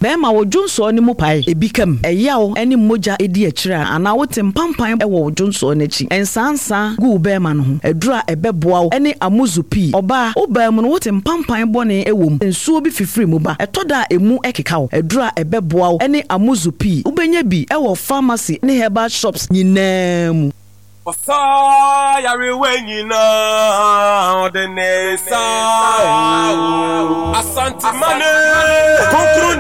bema wo dwonso ne mu pae ebikam eyawo ene moja edi akira ana wote mpampan e wo dwonso n'achi ensansa gu bema no ho edura ebeboa ene amuzupi oba obam no wote mpampan bone ewom ensuo bi fifiri mu ba etoda emu ekekawo edura ebeboa ene amuzupi ubenya bi e wo pharmacy ne herbal shops nyinam Osa yari wenyina odenesa Asante mane